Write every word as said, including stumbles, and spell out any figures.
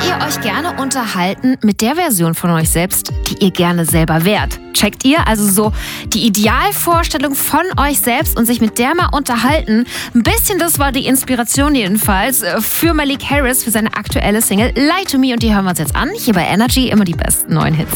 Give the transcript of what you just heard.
ihr euch gerne unterhalten mit der Version von euch selbst, die ihr gerne selber wärt? Checkt ihr also so die Idealvorstellung von euch selbst und sich mit der mal unterhalten? Ein bisschen, das war die Inspiration jedenfalls für Malik Harris für seine aktuelle Single Lie to Me und die hören wir uns jetzt an. Hier bei Energy immer die besten neuen Hits.